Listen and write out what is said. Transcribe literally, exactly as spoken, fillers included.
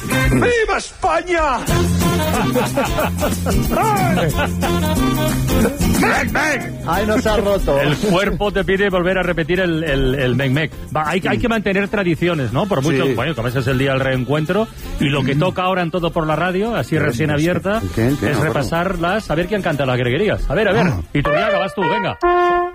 ¡Viva España! ¡Mec, mec! Ay, nos ha roto. El cuerpo te pide volver a repetir el, el, el mec, mec. Va, hay, hay que mantener tradiciones, ¿no? Por mucho, Sí. bueno, como ese es el día del reencuentro, y lo que toca ahora en Todo por la Radio, así recién abierta, ¿Qué? ¿Qué? es No, repasarlas, a ver quién canta las greguerías. A ver, a ver. Ah. Y tú ya vas tú, venga.